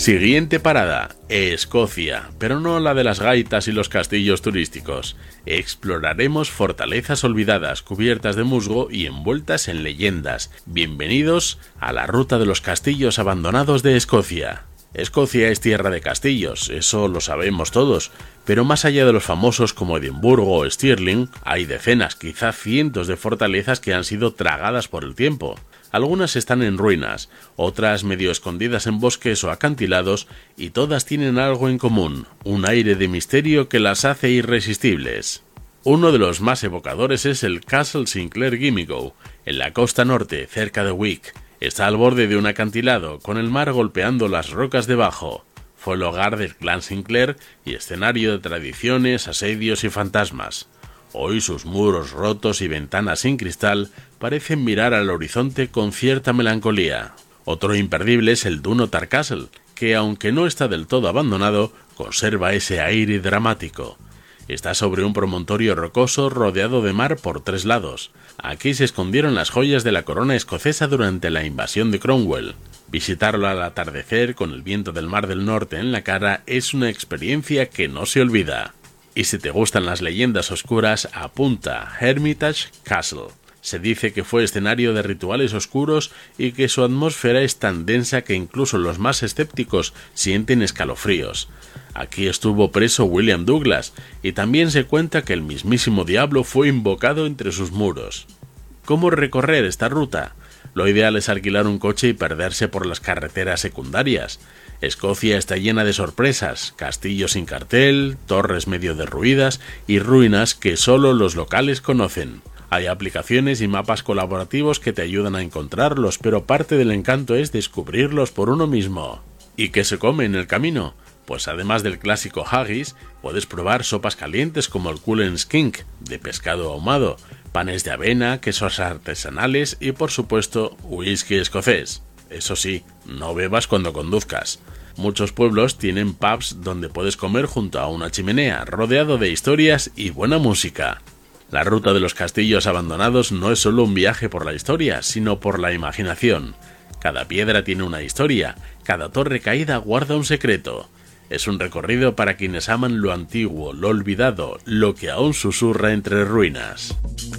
Siguiente parada, Escocia, pero no la de las gaitas y los castillos turísticos. Exploraremos fortalezas olvidadas, cubiertas de musgo y envueltas en leyendas. Bienvenidos a la ruta de los castillos abandonados de Escocia. Escocia es tierra de castillos, eso lo sabemos todos, pero más allá de los famosos como Edimburgo o Stirling, hay decenas, quizá cientos de fortalezas que han sido tragadas por el tiempo. Algunas están en ruinas, otras medio escondidas en bosques o acantilados, y todas tienen algo en común, un aire de misterio que las hace irresistibles. Uno de los más evocadores es el Castle Sinclair Gimmigo, en la costa norte, cerca de Wick. Está al borde de un acantilado, con el mar golpeando las rocas debajo. Fue el hogar del clan Sinclair y escenario de tradiciones, asedios y fantasmas. Hoy sus muros rotos y ventanas sin cristal parecen mirar al horizonte con cierta melancolía. Otro imperdible es el Dunnottar Castle, que aunque no está del todo abandonado, conserva ese aire dramático. Está sobre un promontorio rocoso rodeado de mar por 3 lados. Aquí se escondieron las joyas de la corona escocesa durante la invasión de Cromwell. Visitarlo al atardecer con el viento del mar del norte en la cara es una experiencia que no se olvida. Y si te gustan las leyendas oscuras, apunta Hermitage Castle. Se dice que fue escenario de rituales oscuros y que su atmósfera es tan densa que incluso los más escépticos sienten escalofríos. Aquí estuvo preso William Douglas, y también se cuenta que el mismísimo diablo fue invocado entre sus muros. ¿Cómo recorrer esta ruta? Lo ideal es alquilar un coche y perderse por las carreteras secundarias. Escocia está llena de sorpresas, castillos sin cartel, torres medio derruidas y ruinas que solo los locales conocen. Hay aplicaciones y mapas colaborativos que te ayudan a encontrarlos, pero parte del encanto es descubrirlos por uno mismo. ¿Y qué se come en el camino? Pues además del clásico haggis, puedes probar sopas calientes como el Cullen Skink, de pescado ahumado, panes de avena, quesos artesanales y por supuesto whisky escocés. Eso sí, no bebas cuando conduzcas. Muchos pueblos tienen pubs donde puedes comer junto a una chimenea, rodeado de historias y buena música. La ruta de los castillos abandonados no es solo un viaje por la historia, sino por la imaginación. Cada piedra tiene una historia, cada torre caída guarda un secreto. Es un recorrido para quienes aman lo antiguo, lo olvidado, lo que aún susurra entre ruinas.